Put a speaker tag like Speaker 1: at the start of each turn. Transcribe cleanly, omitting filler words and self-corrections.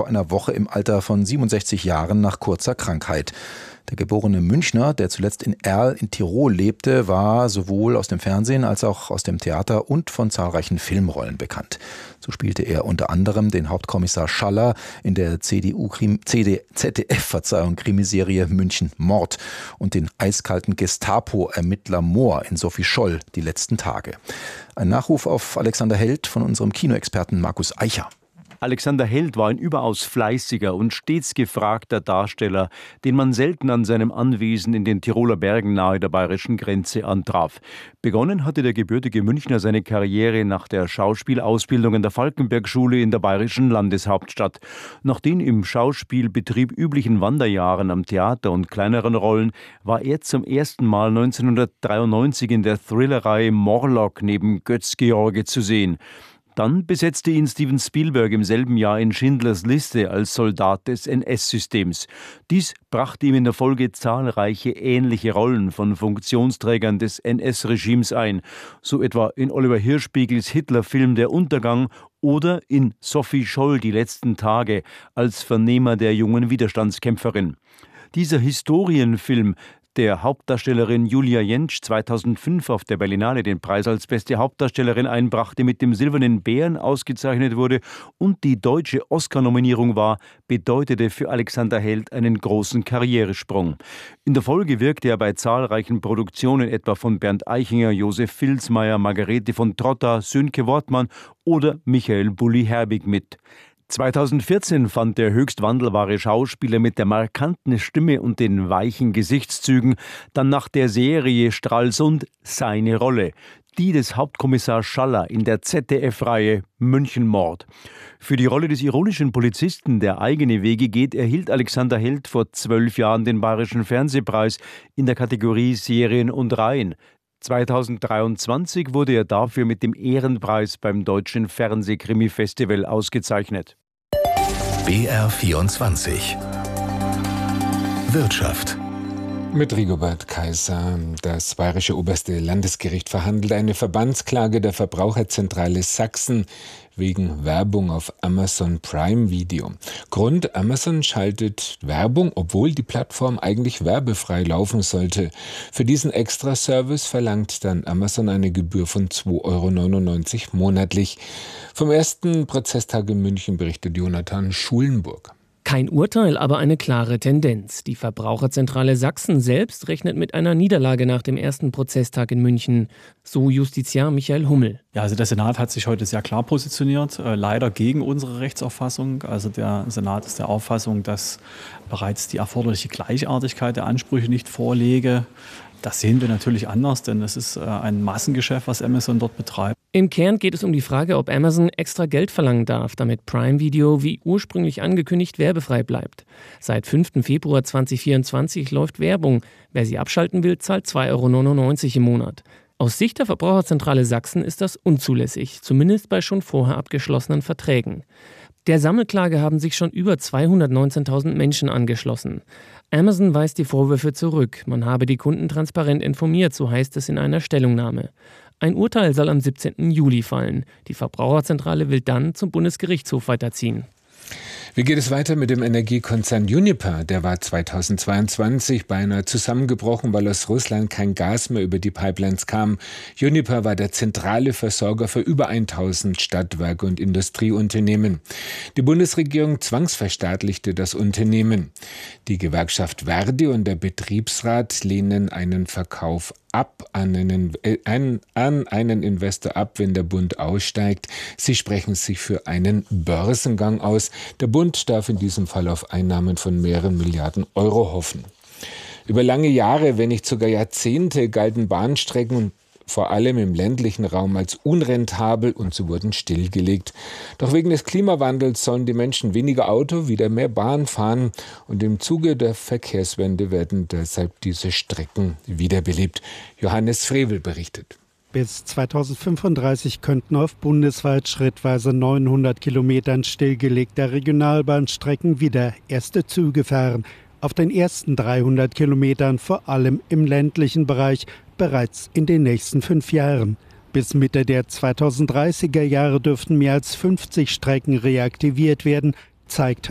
Speaker 1: vor einer Woche im Alter von 67 Jahren nach kurzer Krankheit. Der geborene Münchner, der zuletzt in Erl in Tirol lebte, war sowohl aus dem Fernsehen als auch aus dem Theater und von zahlreichen Filmrollen bekannt. So spielte er unter anderem den Hauptkommissar Schaller in der ZDF-Krimiserie München Mord und den eiskalten Gestapo-Ermittler Mohr in Sophie Scholl die letzten Tage. Ein Nachruf auf Alexander Held von unserem Kinoexperten Markus Eicher.
Speaker 2: Alexander Held war ein überaus fleißiger und stets gefragter Darsteller, den man selten an seinem Anwesen in den Tiroler Bergen nahe der bayerischen Grenze antraf. Begonnen hatte der gebürtige Münchner seine Karriere nach der Schauspielausbildung in der Falkenberg-Schule in der bayerischen Landeshauptstadt. Nach den im Schauspielbetrieb üblichen Wanderjahren am Theater und kleineren Rollen war er zum ersten Mal 1993 in der Thrillerreihe Morlock neben Götz George zu sehen. Dann besetzte ihn Steven Spielberg im selben Jahr in Schindlers Liste als Soldat des NS-Systems. Dies brachte ihm in der Folge zahlreiche ähnliche Rollen von Funktionsträgern des NS-Regimes ein, so etwa in Oliver Hirschbiegels Hitler-Film Der Untergang oder in Sophie Scholl die letzten Tage als Vernehmer der jungen Widerstandskämpferin. Dieser Historienfilm, der Hauptdarstellerin Julia Jentsch 2005 auf der Berlinale den Preis als beste Hauptdarstellerin einbrachte, mit dem Silbernen Bären ausgezeichnet wurde und die deutsche Oscar-Nominierung war, bedeutete für Alexander Held einen großen Karrieresprung. In der Folge wirkte er bei zahlreichen Produktionen, etwa von Bernd Eichinger, Josef Vilsmeier, Margarete von Trotta, Sönke Wortmann oder Michael Bulli-Herbig mit. 2014 fand der höchst wandelbare Schauspieler mit der markanten Stimme und den weichen Gesichtszügen dann nach der Serie Stralsund seine Rolle, die des Hauptkommissars Schaller in der ZDF-Reihe München Mord. Für die Rolle des ironischen Polizisten, der eigene Wege geht, erhielt Alexander Held vor 12 Jahren den Bayerischen Fernsehpreis in der Kategorie Serien und Reihen. 2023 wurde er dafür mit dem Ehrenpreis beim Deutschen Fernsehkrimi-Festival ausgezeichnet.
Speaker 3: BR24 Wirtschaft.
Speaker 4: Mit Rigobert Kaiser. Das Bayerische Oberste Landesgericht verhandelt eine Verbandsklage der Verbraucherzentrale Sachsen wegen Werbung auf Amazon Prime Video. Grund: Amazon schaltet Werbung, obwohl die Plattform eigentlich werbefrei laufen sollte. Für diesen Extraservice verlangt dann Amazon eine Gebühr von 2,99 € monatlich. Vom ersten Prozesstag in München berichtet Jonathan Schulenburg.
Speaker 5: Kein Urteil, aber eine klare Tendenz. Die Verbraucherzentrale Sachsen selbst rechnet mit einer Niederlage nach dem ersten Prozesstag in München. So Justiziar Michael Hummel.
Speaker 6: Ja, also der Senat hat sich heute sehr klar positioniert, leider gegen unsere Rechtsauffassung. Also der Senat ist der Auffassung, dass bereits die erforderliche Gleichartigkeit der Ansprüche nicht vorläge. Das sehen wir natürlich anders, denn es ist ein Massengeschäft, was Amazon dort betreibt.
Speaker 5: Im Kern geht es um die Frage, ob Amazon extra Geld verlangen darf, damit Prime Video wie ursprünglich angekündigt werbefrei bleibt. Seit 5. Februar 2024 läuft Werbung. Wer sie abschalten will, zahlt 2,99 € im Monat. Aus Sicht der Verbraucherzentrale Sachsen ist das unzulässig, zumindest bei schon vorher abgeschlossenen Verträgen. Der Sammelklage haben sich schon über 219.000 Menschen angeschlossen. Amazon weist die Vorwürfe zurück. Man habe die Kunden transparent informiert, so heißt es in einer Stellungnahme. Ein Urteil soll am 17. Juli fallen. Die Verbraucherzentrale will dann zum Bundesgerichtshof weiterziehen.
Speaker 4: Wie geht es weiter mit dem Energiekonzern Uniper? Der war 2022 beinahe zusammengebrochen, weil aus Russland kein Gas mehr über die Pipelines kam. Uniper war der zentrale Versorger für über 1000 Stadtwerke und Industrieunternehmen. Die Bundesregierung zwangsverstaatlichte das Unternehmen. Die Gewerkschaft Verdi und der Betriebsrat lehnen einen Verkauf an einen Investor ab, wenn der Bund aussteigt. Sie sprechen sich für einen Börsengang aus. Der Bund darf in diesem Fall auf Einnahmen von mehreren Milliarden Euro hoffen. Über lange Jahre, wenn nicht sogar Jahrzehnte, galten Bahnstrecken vor allem im ländlichen Raum als unrentabel und sie wurden stillgelegt. Doch wegen des Klimawandels sollen die Menschen weniger Auto, wieder mehr Bahn fahren und im Zuge der Verkehrswende werden deshalb diese Strecken wiederbelebt. Johannes Frevel berichtet.
Speaker 7: Bis 2035 könnten auf bundesweit schrittweise 900 Kilometern stillgelegter Regionalbahnstrecken wieder erste Züge fahren. Auf den ersten 300 Kilometern, vor allem im ländlichen Bereich, bereits in den nächsten 5 Jahren. Bis Mitte der 2030er Jahre dürften mehr als 50 Strecken reaktiviert werden, zeigt